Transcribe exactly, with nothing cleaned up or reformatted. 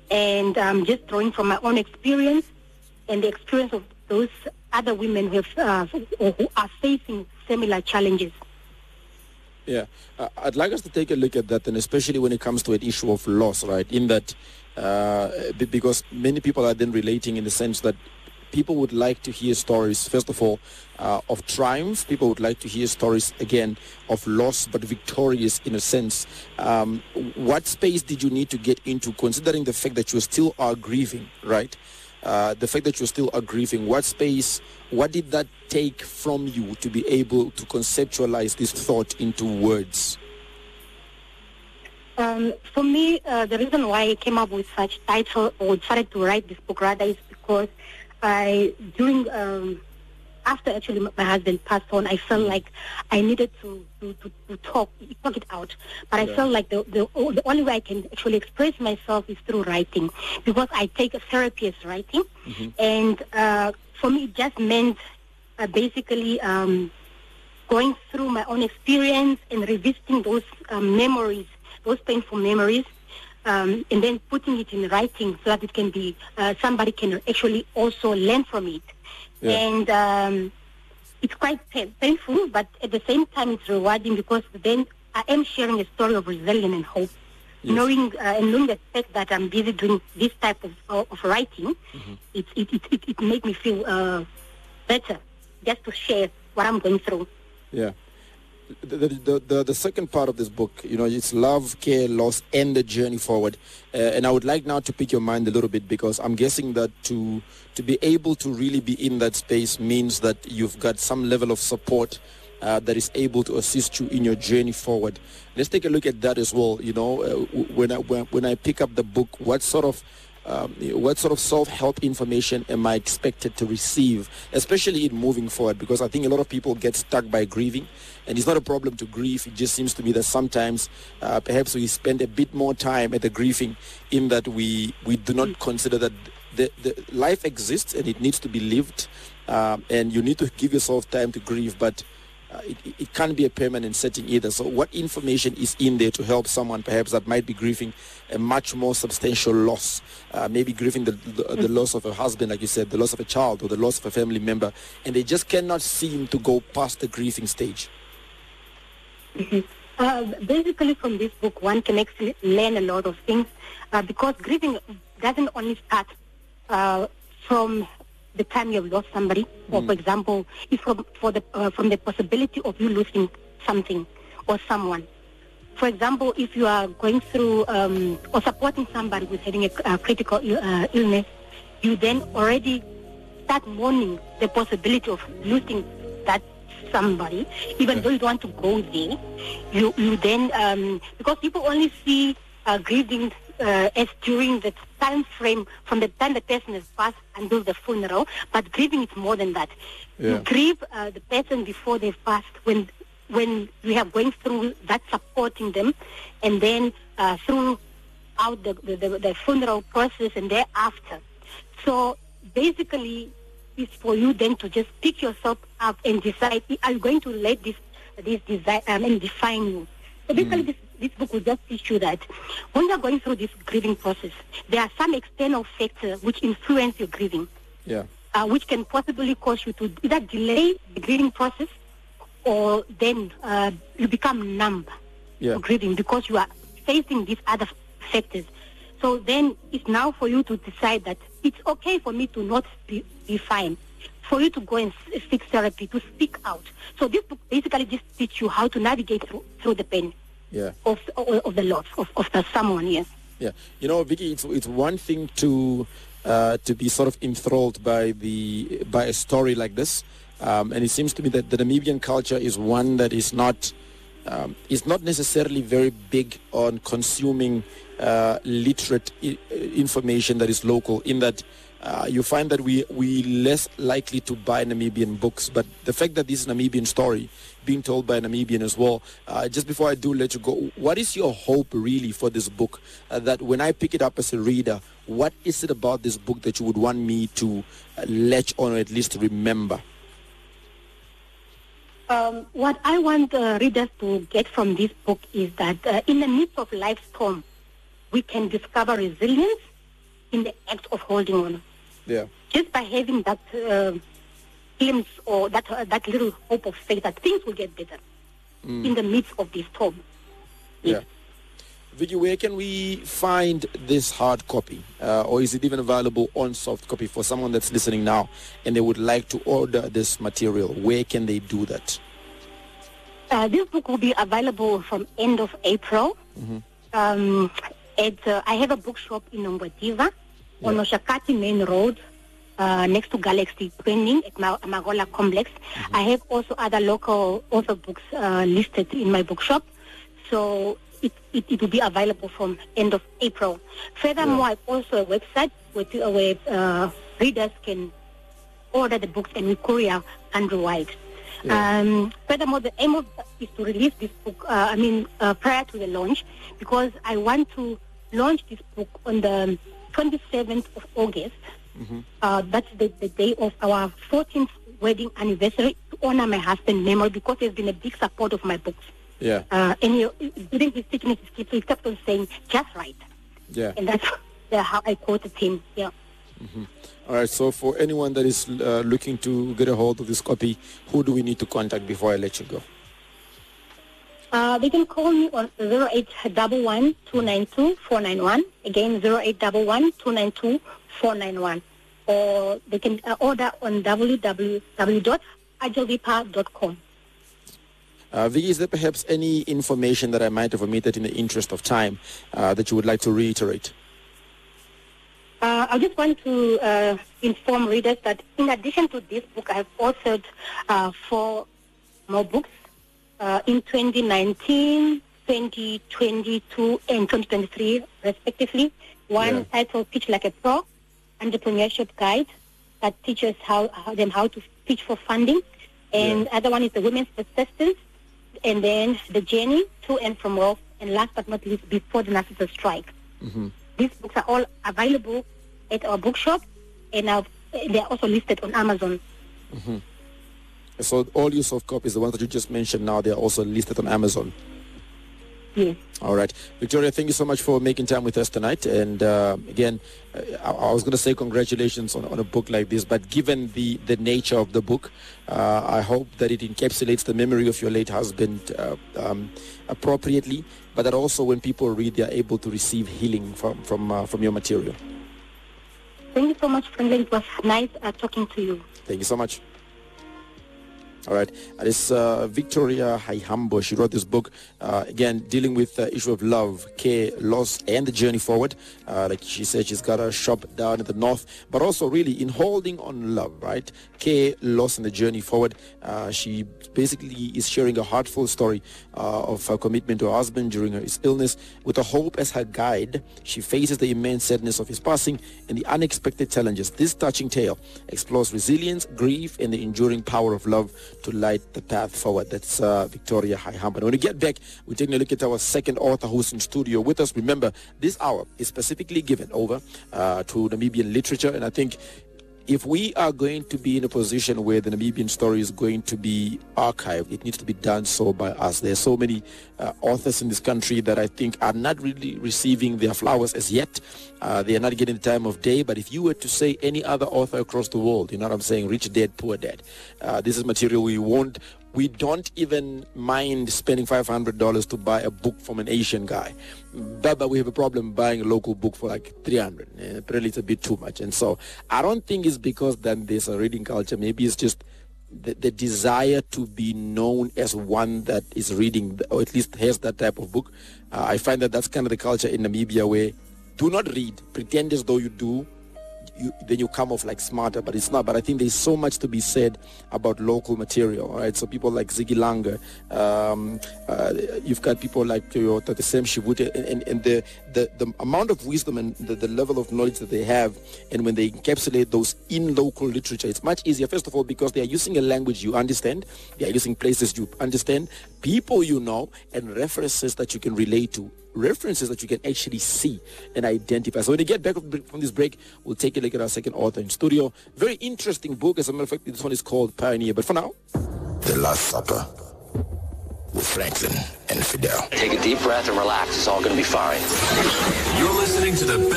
and um, just drawing from my own experience and the experience of those other women who, have, uh, who are facing similar challenges. Yeah, uh, I'd like us to take a look at that, and especially when it comes to an issue of loss, right? In that, uh, b- because many people are then relating in the sense that people would like to hear stories, first of all, uh, of triumph. People would like to hear stories, again, of loss, but victorious in a sense. Um, what space did you need to get into, considering the fact that you still are grieving, right? Uh, the fact that you still are grieving, what space, what did that take from you to be able to conceptualize this thought into words? Um, for me, uh, the reason why I came up with such title or decided to write this book rather is because I, during, um, after actually my husband passed on, I felt like I needed to, to, to, to talk, talk it out. But yeah. I felt like the, the the only way I can actually express myself is through writing, because I take a therapy as writing. Mm-hmm. And uh, for me, it just meant uh, basically um, going through my own experience and revisiting those um, memories, those painful memories, um, and then putting it in writing so that it can be, uh, somebody can actually also learn from it. Yeah. And um, it's quite pain, painful, but at the same time it's rewarding, because then I am sharing a story of resilience and hope. Yes. Knowing uh, and knowing the fact that I'm busy doing this type of of, of writing, mm-hmm. it, it, it, it, it made me feel uh, better just to share what I'm going through. Yeah. The, the, the, the second part of this book, you know, it's love, care, loss, and the journey forward. Uh, and I would like now to pick your mind a little bit, because I'm guessing that to to be able to really be in that space means that you've got some level of support uh, that is able to assist you in your journey forward. Let's take a look at that as well. You know, uh, when I when, when I pick up the book, what sort of Um, what sort of self-help information am I expected to receive, especially in moving forward? Because I think a lot of people get stuck by grieving, and it's not a problem to grieve. It just seems to me that sometimes uh, perhaps we spend a bit more time at the grieving, in that we, we do not consider that the, the life exists and it needs to be lived, um, and you need to give yourself time to grieve, but Uh, it, it can't be a permanent setting either. So what information is in there to help someone perhaps that might be grieving a much more substantial loss, uh, maybe grieving the, the, the loss of a husband, like you said, the loss of a child, or the loss of a family member, and they just cannot seem to go past the grieving stage? Mm-hmm. Uh, basically, from this book, one can actually learn a lot of things, uh, because grieving doesn't only start uh, from the time you have lost somebody, or mm. for example, if from for the uh, from the possibility of you losing something or someone. For example, if you are going through um, or supporting somebody who's having a, a critical uh, illness, you then already start mourning the possibility of losing that somebody, even yeah. though you don't want to go there. You you then um, because people only see uh, grieving uh, as during the time frame from the time the person has passed until the funeral, but grieving is more than that. Yeah. You grieve uh, the person before they've passed, when when we are going through that, supporting them, and then uh, throughout the, the, the funeral process and thereafter. So basically, it's for you then to just pick yourself up and decide, are you going to let this this design um, and define you? So basically, mm. this This book will just teach you that when you're going through this grieving process, there are some external factors which influence your grieving, yeah, uh, which can possibly cause you to either delay the grieving process, or then uh, you become numb yeah. to grieving, because you are facing these other factors. So then it's now for you to decide that it's okay for me to not be, be fine, for you to go and seek therapy, to speak out. So this book basically just teaches you how to navigate through, through the pain. Yeah. Of, of of the loss of, of the someone, yes. Yeah, you know, Vicky, it's it's one thing to uh, to be sort of enthralled by the by a story like this, um, and it seems to me that the Namibian culture is one that is not um, is not necessarily very big on consuming uh, literate I- information that is local. In that. Uh, you find that we we less likely to buy Namibian books, but the fact that this is a Namibian story being told by a Namibian as well. Uh, just before I do let you go, what is your hope really for this book? Uh, that when I pick it up as a reader, what is it about this book that you would want me to uh, latch on, or at least remember? Um, what I want uh, readers to get from this book is that uh, in the midst of life's storm, we can discover resilience, in the act of holding on. Yeah. Just by having that uh, glimpse or that uh, that little hope of faith that things will get better mm. in the midst of this storm. Yeah. Vicky, where can we find this hard copy? Uh, or is it even available on soft copy for someone that's listening now and they would like to order this material? Where can they do that? Uh, this book will be available from end of April. Mm-hmm. Um, at, uh, I have a bookshop in Ngwediva yeah. on Oshakati Main Road, uh, next to Galaxy Training at Ma- Magola Complex. Mm-hmm. I have also other local author books uh, listed in my bookshop. So It, it, it will be available from end of April. Furthermore, yeah. I have also a website where, where uh, readers can order the books and we courier countrywide. Yeah. Um, furthermore, the aim of is to release this book, uh, I mean, uh, prior to the launch, because I want to launch this book on the twenty-seventh of August. Mm-hmm. Uh, that's the, the day of our fourteenth wedding anniversary, to honor my husband's memory, because he's been a big support of my books. Yeah. Uh, and he, during his sickness, he kept on saying, just right. Yeah. And that's uh, how I quoted him. Yeah. Mm-hmm. All right. So for anyone that is uh, looking to get a hold of this copy, who do we need to contact before I let you go? Uh, they can call me on zero eight one one, two nine two, four nine one. Again, zero eight one one, two nine two, four nine one. Or they can uh, order on w w w dot ajalvipa dot com. Uh, Vicky, is there perhaps any information that I might have omitted in the interest of time uh, that you would like to reiterate? Uh, I just want to uh, inform readers that in addition to this book, I have authored uh, four more books uh, in twenty nineteen, twenty twenty-two, and twenty twenty-three, respectively. One yeah. titled Pitch Like a Pro, Entrepreneurship Guide, that teaches how, how them how to pitch for funding. And yeah. other one is the Women's Persistence, and then the journey to and from wealth, and last but not least, before the Narcissist strike. Mm-hmm. These books are all available at our bookshop, and uh, they are also listed on Amazon. Mm-hmm. So all your soft copies, the ones that you just mentioned now, they are also listed on Amazon. Yes. All right. Victoria, thank you so much for making time with us tonight. And uh, again, uh, I, I was going to say congratulations on, on a book like this, but given the, the nature of the book, uh, I hope that it encapsulates the memory of your late husband uh, um, appropriately, but that also when people read, they are able to receive healing from, from, uh, from your material. Thank you so much, Franklin. It was nice uh, talking to you. Thank you so much. All right. This uh, Victoria Haihambo. She wrote this book, uh, again, dealing with the issue of love, care, loss, and the journey forward. Uh, like she said, she's got a shop down in the north, but also really in holding on love, right? Care, loss, and the journey forward. Uh, she basically is sharing a heartful story uh, of her commitment to her husband during his illness. With a hope as her guide, she faces the immense sadness of his passing and the unexpected challenges. This touching tale explores resilience, grief, and the enduring power of love to light the path forward. That's uh, Victoria Haihambo. When we get back, we're taking a look at our second author who's in studio with us. Remember, this hour is specifically given over uh, to Namibian literature, and I think if we are going to be in a position where the Namibian story is going to be archived, it needs to be done so by us. There are so many uh, authors in this country that I think are not really receiving their flowers as yet. Uh, they are not getting the time of day. But if you were to say any other author across the world, you know what I'm saying, rich dad, poor dad, uh, this is material we won't, we don't even mind spending five hundred dollars to buy a book from an Asian guy. But, but we have a problem buying a local book for like three hundred dollars. Uh, really, it's a bit too much. And so I don't think it's because then there's a reading culture. Maybe it's just the, the desire to be known as one that is reading, or at least has that type of book. Uh, I find that that's kind of the culture in Namibia, where do not read, pretend as though you do. You, then you come off like smarter, but it's not. But I think there's so much to be said about local material, all right? So people like Ziggy Langer, um, uh, you've got people like Toyota, the same Shivute, and, and, and the, the, the amount of wisdom and the, the level of knowledge that they have, and when they encapsulate those in local literature, it's much easier, first of all, because they are using a language you understand, they are using places you understand, people you know, and references that you can relate to. References that you can actually see and identify. So when we get back from this break, we'll take a look at our second author in studio. Very interesting book. As a matter of fact, this one is called Pioneer. But for now, The Last Supper with Franklin and Fidel. Take a deep breath and relax. It's all going to be fine. You're listening to the